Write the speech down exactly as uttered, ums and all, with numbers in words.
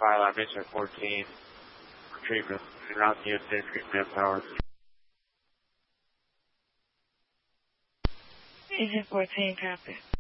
file on Mission fourteen for treatment. Around the U S A treatment power. Agent fourteen, copy.